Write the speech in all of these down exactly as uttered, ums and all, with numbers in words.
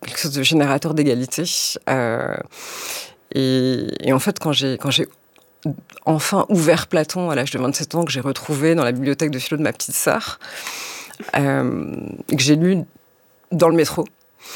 quelque chose de générateur d'égalité. Euh, et, et en fait, quand j'ai, quand j'ai enfin ouvert Platon à l'âge de vingt-sept ans, que j'ai retrouvé dans la bibliothèque de philo de ma petite sœur, euh, et que j'ai lu dans le métro,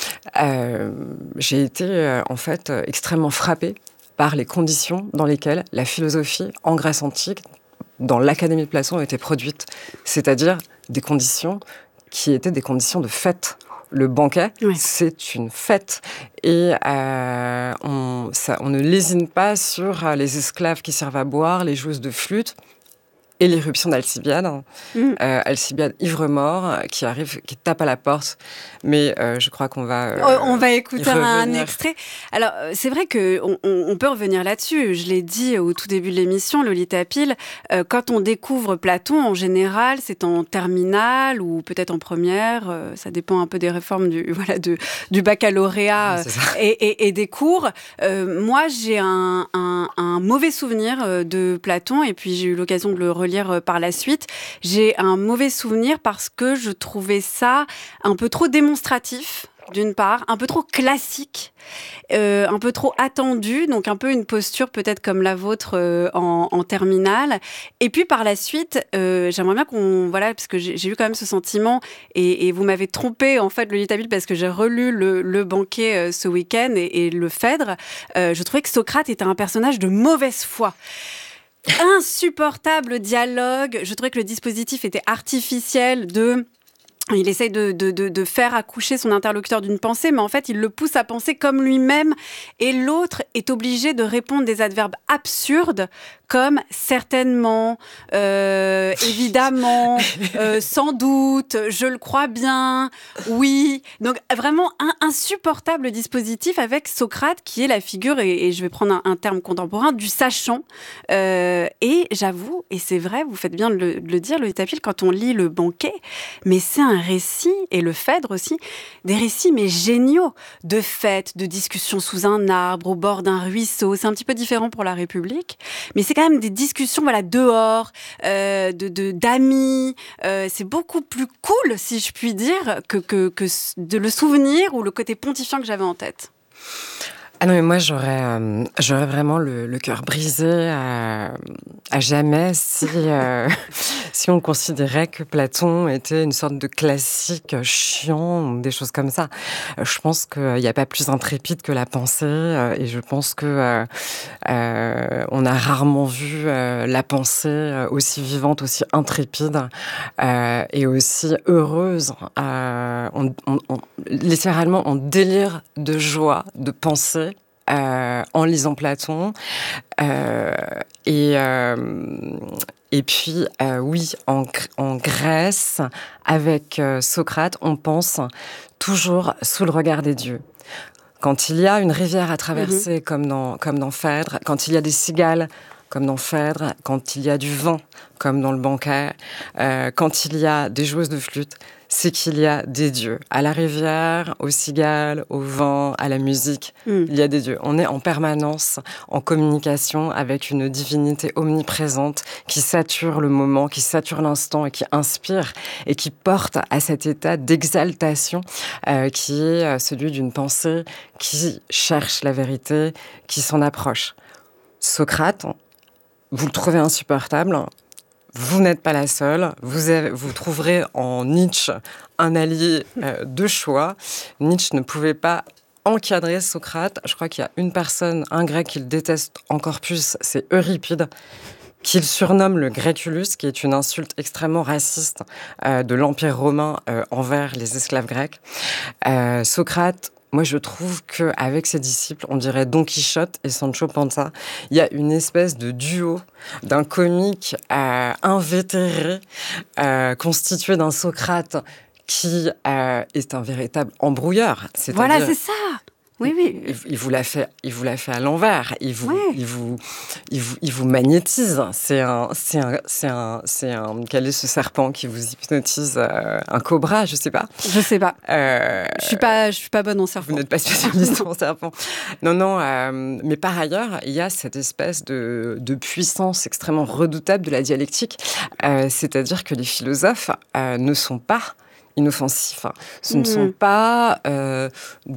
euh, j'ai été euh, en fait euh, extrêmement frappée par les conditions dans lesquelles la philosophie en Grèce antique, dans l'Académie de Platon, a été produite. C'est-à-dire des conditions qui étaient des conditions de fête. Le banquet, oui. C'est une fête. Et euh, on, ça, on ne lésine pas sur les esclaves qui servent à boire, les joueuses de flûte, et l'irruption d'Alcibiade, mmh. euh, Alcibiade ivre-mort, qui arrive, qui tape à la porte. Mais euh, je crois qu'on va euh, On va écouter un extrait. Alors, c'est vrai qu'on on peut revenir là-dessus. Je l'ai dit au tout début de l'émission, Lolita Peel, euh, quand on découvre Platon, en général, c'est en terminale ou peut-être en première. Euh, ça dépend un peu des réformes du, voilà, de, du baccalauréat oui, et, et, et des cours. Euh, moi, j'ai un, un, un mauvais souvenir de Platon, et puis j'ai eu l'occasion de le relire lire par la suite. J'ai un mauvais souvenir parce que je trouvais ça un peu trop démonstratif, d'une part, un peu trop classique, euh, un peu trop attendu, donc un peu une posture peut-être comme la vôtre euh, en, en terminale. Et puis par la suite, euh, j'aimerais bien qu'on... Voilà, parce que j'ai, j'ai eu quand même ce sentiment, et, et vous m'avez trompé, en fait, Lolita Peel, parce que j'ai relu le, le banquet euh, ce week-end et, et le Phèdre. Euh, je trouvais que Socrate était un personnage de mauvaise foi. Insupportable dialogue. Je trouvais que le dispositif était artificiel de... Il essaye de, de, de, de faire accoucher son interlocuteur d'une pensée, mais en fait, il le pousse à penser comme lui-même. Et l'autre est obligé de répondre des adverbes absurdes, comme certainement, euh, évidemment, euh, sans doute, je le crois bien, oui. Donc, vraiment, un insupportable dispositif avec Socrate, qui est la figure, et, et je vais prendre un, un terme contemporain, du sachant. Euh, et j'avoue, et c'est vrai, vous faites bien de le, de le dire, Lolita Peel, quand on lit le banquet, mais c'est un récit, et le Phèdre aussi, des récits mais géniaux, de fêtes, de discussions sous un arbre, au bord d'un ruisseau. C'est un petit peu différent pour la République, mais c'est quand même des discussions, voilà, dehors, euh, de, de, d'amis. Euh, c'est beaucoup plus cool, si je puis dire, que, que, que de le souvenir ou le côté pontifiant que j'avais en tête. Ah non, mais moi, j'aurais, euh, j'aurais vraiment le, le cœur brisé à, à jamais si, euh, si on considérait que Platon était une sorte de classique chiant, des choses comme ça. Je pense qu'il n'y a pas plus intrépide que la pensée, euh, et je pense que euh, euh, on a rarement vu euh, la pensée aussi vivante, aussi intrépide euh, et aussi heureuse. Euh, on, on, on, littéralement, on délire de joie, de pensée. Euh, en lisant Platon. Euh, et, euh, et puis, euh, oui, en, en Grèce, avec euh, Socrate, on pense toujours sous le regard des dieux. Quand il y a une rivière à traverser, mmh. comme dans, comme dans Phèdre, quand il y a des cigales, comme dans Phèdre, quand il y a du vent, comme dans le banquet, euh, quand il y a des joueuses de flûte, c'est qu'il y a des dieux. À la rivière, aux cigales, au vent, à la musique, mm. il y a des dieux. On est en permanence en communication avec une divinité omniprésente qui sature le moment, qui sature l'instant et qui inspire et qui porte à cet état d'exaltation euh, qui est celui d'une pensée qui cherche la vérité, qui s'en approche. Socrate, vous le trouvez insupportable. Vous n'êtes pas la seule. Vous, avez, vous trouverez en Nietzsche un allié euh, de choix. Nietzsche ne pouvait pas encadrer Socrate. Je crois qu'il y a une personne, un grec qu'il déteste encore plus, c'est Euripide, qu'il surnomme le Gréculus, qui est une insulte extrêmement raciste euh, de l'Empire romain euh, envers les esclaves grecs. Euh, Socrate, moi, je trouve qu'avec ses disciples, on dirait Don Quichotte et Sancho Panza, il y a une espèce de duo d'un comique euh, invétéré, euh, constitué d'un Socrate qui euh, est un véritable embrouilleur. Voilà, c'est ça. Oui, oui. Il, il, vous l'a fait, il vous l'a fait à l'envers. Il vous, ouais. il vous, il vous, il vous magnétise. C'est un, c'est un, c'est un, c'est un. Quel est ce serpent qui vous hypnotise euh, Un cobra, je sais pas. Je sais pas. Euh, je suis pas, je suis pas bonne en serpent. Vous n'êtes pas spécialiste en serpent. Non, non. Euh, mais par ailleurs, il y a cette espèce de, de puissance extrêmement redoutable de la dialectique. Euh, c'est-à-dire que les philosophes euh, ne sont pas inoffensifs. Ce mmh. ne sont pas euh,